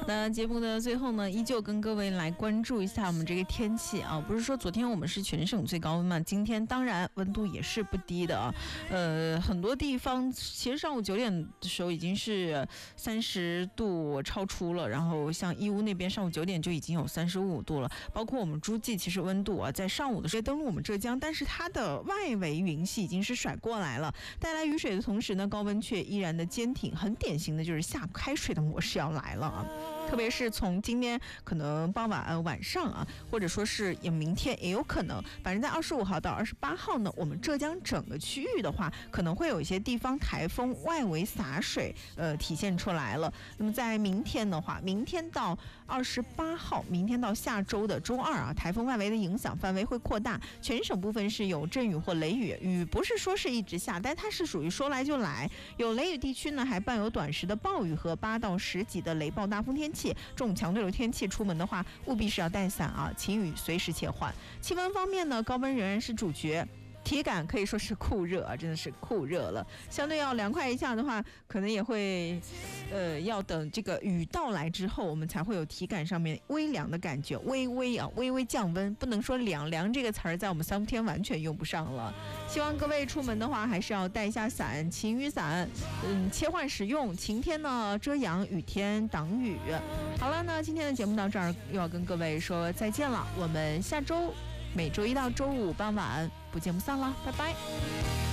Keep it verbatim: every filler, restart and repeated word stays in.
那节目的最后呢，依旧跟各位来关注一下我们这个天气啊。不是说昨天我们是全省最高温嘛，今天当然温度也是不低的啊。呃，很多地方其实上午九点的时候已经是三十度超出了，然后像义乌那边上午九点就已经有三十五度了。包括我们诸暨，其实温度啊在上午的时候登陆我们浙江，但是它的外围云系已经是甩过来了，带来雨水的同时呢，高温却依然的坚挺，很典型的就是下不开水的模式要来了啊。特别是从今天可能傍晚、呃、晚上啊，或者说是也明天也有可能，反正在二十五号到二十八号呢，我们浙江整个区域的话，可能会有一些地方台风外围洒水，呃，体现出来了。那么在明天的话，明天到二十八号，明天到下周的周二啊，台风外围的影响范围会扩大，全省部分是有阵雨或雷雨，雨不是说是一直下，但它是属于说来就来，有雷雨地区呢，还伴有短时的暴雨和八到十级的雷暴大风天气。这种强对流天气出门的话，务必是要带伞啊，晴雨随时切换。气温方面呢，高温仍然是主角。体感可以说是酷热啊，真的是酷热了。相对要凉快一下的话，可能也会，呃，要等这个雨到来之后，我们才会有体感上面微凉的感觉，微微啊，微微降温。不能说凉凉这个词儿在我们三伏天完全用不上了。希望各位出门的话，还是要带一下伞，晴雨伞，嗯，切换使用。晴天呢遮阳，雨天挡雨。好了，那今天的节目到这儿又要跟各位说再见了，我们下周每周一到周五傍晚不见不散了，拜拜。